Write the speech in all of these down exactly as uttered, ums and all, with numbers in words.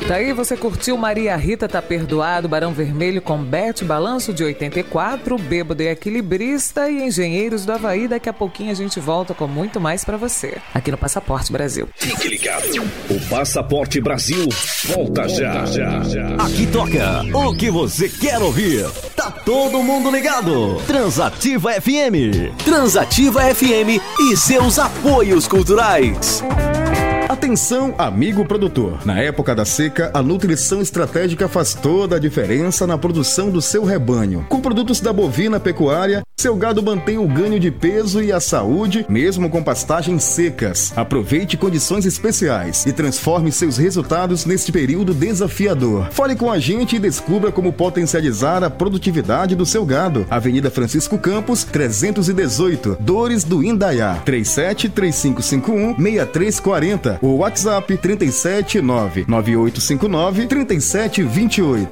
Daí você curtiu Maria Rita Tá Perdoado, Barão Vermelho com Bete, Balanço de oitenta e quatro, Bêbado e Equilibrista e Engenheiros do Havaí. Daqui a pouquinho a gente volta com muito mais pra você, aqui no Passaporte Brasil. Fique ligado, o Passaporte Brasil volta já, já, já. Aqui toca o que você quer ouvir. Tá todo mundo ligado. Transativa F M. Transativa F M e seus apoios culturais. Atenção, amigo produtor. Na época da seca, a nutrição estratégica faz toda a diferença na produção do seu rebanho. Com produtos da bovina pecuária, seu gado mantém o ganho de peso e a saúde, mesmo com pastagens secas. Aproveite condições especiais e transforme seus resultados neste período desafiador. Fale com a gente e descubra como potencializar a produtividade do seu gado. Avenida Francisco Campos, trezentos e dezoito, Dores do Indaiá. três sete três cinco cinco um seis três quatro zero. O WhatsApp trinta e sete nove nove oito cinco nove três sete dois oito.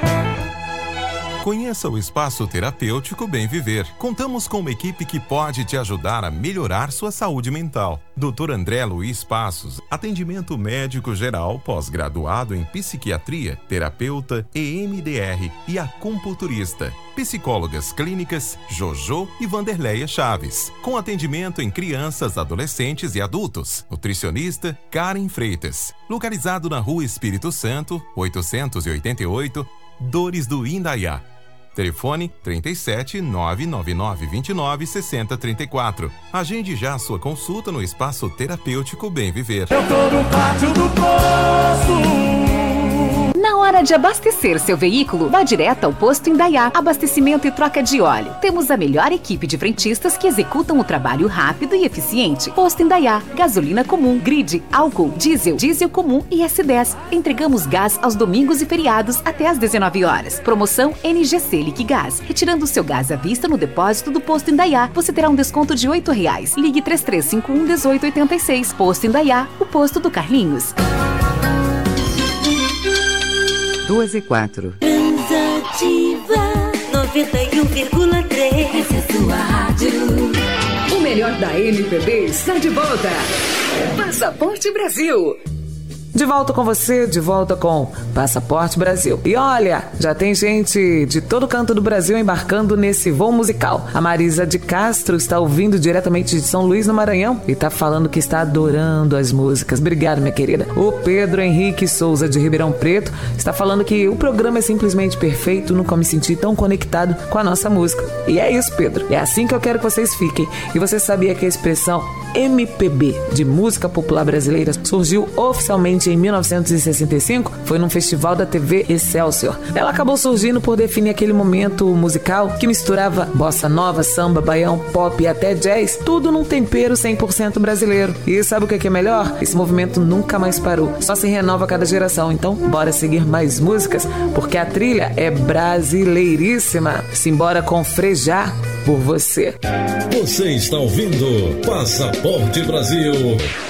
Conheça o Espaço Terapêutico Bem Viver. Contamos com uma equipe que pode te ajudar a melhorar sua saúde mental. doutor André Luiz Passos, atendimento médico geral, pós-graduado em psiquiatria, terapeuta, E M D R e acupunturista. Psicólogas clínicas Jojo e Vanderleia Chaves, com atendimento em crianças, adolescentes e adultos. Nutricionista Karen Freitas, localizado na Rua Espírito Santo, oitocentos e oitenta e oito, Dores do Indaiá. Telefone trinta e sete nove nove nove dois nove seis zero três quatro. Agende já a sua consulta no Espaço Terapêutico Bem Viver. Eu tô no pátio do poço. Na hora de abastecer seu veículo, vá direto ao Posto Indaiá. Abastecimento e troca de óleo. Temos a melhor equipe de frentistas que executam o trabalho rápido e eficiente. Posto Indaiá. Gasolina comum, grid, álcool, diesel, diesel comum e S dez. Entregamos gás aos domingos e feriados até às dezenove horas. Promoção N G C Liquigás. Retirando seu gás à vista no depósito do Posto Indaiá, você terá um desconto de oito reais. Ligue três três cinco um, um oito oito seis. Posto Indaiá, o posto do Carlinhos. Duas e quatro. Transativa noventa e um vírgula três. Essa é sua rádio. O melhor da M P B está de volta. Passaporte Brasil. De volta com você, de volta com Passaporte Brasil. E olha, já tem gente de todo canto do Brasil embarcando nesse voo musical. A Marisa de Castro está ouvindo diretamente de São Luís, no Maranhão, e está falando que está adorando as músicas. Obrigado, minha querida. O Pedro Henrique Souza, de Ribeirão Preto, está falando que o programa é simplesmente perfeito, nunca me senti tão conectado com a nossa música. E é isso, Pedro. É assim que eu quero que vocês fiquem. E você sabia que a expressão M P B, de música popular brasileira, surgiu oficialmente em mil novecentos e sessenta e cinco, foi num festival da T V Excelsior. Ela acabou surgindo por definir aquele momento musical que misturava bossa nova, samba, baião, pop e até jazz, tudo num tempero cem por cento brasileiro. E sabe o que é melhor? Esse movimento nunca mais parou, só se renova a cada geração. Então, bora seguir mais músicas, porque a trilha é brasileiríssima. Simbora com Frejar por você. Você está ouvindo Passaporte Brasil.